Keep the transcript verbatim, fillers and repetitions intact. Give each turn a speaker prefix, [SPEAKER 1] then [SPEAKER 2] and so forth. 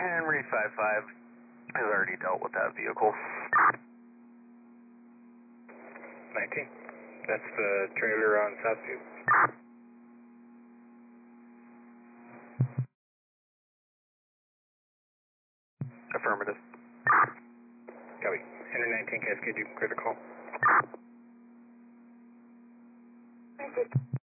[SPEAKER 1] Henry five five has already dealt with that vehicle.
[SPEAKER 2] nineteen. That's the trailer on South View.
[SPEAKER 1] Affirmative.
[SPEAKER 2] Copy. Henry nineteen, Cascade, you can clear the call.